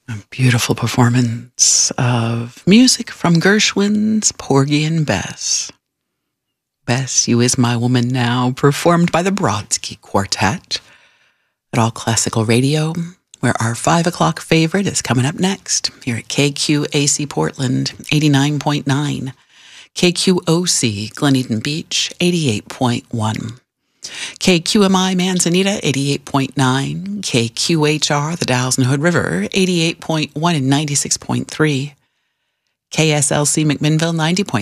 A beautiful performance of music from Gershwin's Porgy and Bess. Bess, You Is My Woman Now, performed by the Brodsky Quartet at All Classical Radio, where our 5 o'clock favorite is coming up next here at KQAC Portland, 89.9, KQOC Glen Beach, 88.1. KQMI Manzanita, 88.9, KQHR, the Dalles and Hood River, 88.1 and 96.3, KSLC McMinnville, 90.3.